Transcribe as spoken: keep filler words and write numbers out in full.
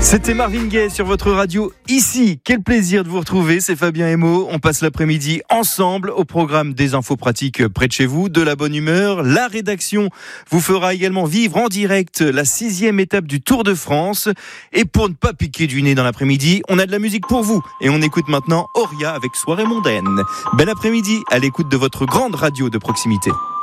C'était Marvin Gaye sur votre radio ici. Quel plaisir de vous retrouver, c'est Fabien Emo. On passe l'après-midi ensemble au programme des infos pratiques près de chez vous, de la bonne humeur. La rédaction vous fera également vivre en direct la sixième étape du Tour de France. Et pour ne pas piquer du nez dans l'après-midi, on a de la musique pour vous. Et on écoute maintenant Auria avec Soirée mondaine. Bel après-midi à l'écoute de votre grande radio de proximité.